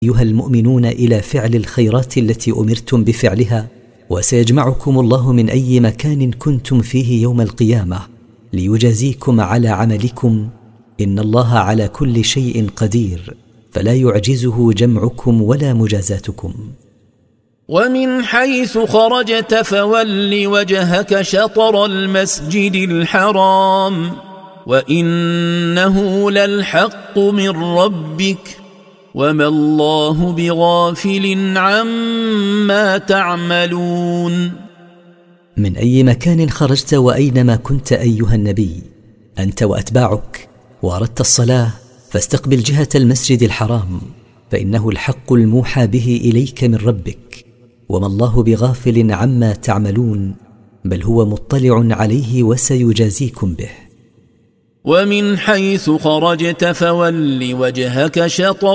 أيها المؤمنون إلى فعل الخيرات التي أمرتم بفعلها، وسيجمعكم الله من أي مكان كنتم فيه يوم القيامة ليجازيكم على عملكم، إن الله على كل شيء قدير، فلا يعجزه جمعكم ولا مجازاتكم. ومن حيث خرجت فول وجهك شطر المسجد الحرام وإنه للحق من ربك وما الله بغافل عما تعملون. من أي مكان خرجت وأينما كنت أيها النبي أنت وأتباعك وأردت الصلاة، فاستقبل جهة المسجد الحرام، فإنه الحق الموحى به إليك من ربك، وما الله بغافل عما تعملون، بل هو مطلع عليه وسيجازيكم به. ومن حيث خرجت فول وجهك شطر